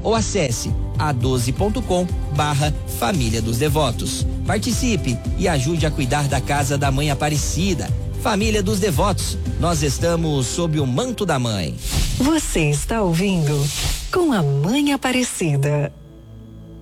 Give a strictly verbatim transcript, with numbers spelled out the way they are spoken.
ou acesse a doze ponto com barra Família dos Devotos. Participe e ajude a cuidar da casa da Mãe Aparecida. Família dos Devotos, nós estamos sob o manto da Mãe. Você está ouvindo Com a Mãe Aparecida.